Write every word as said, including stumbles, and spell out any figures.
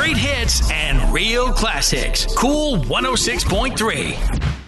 Great hits and real classics. Cool one oh six point three.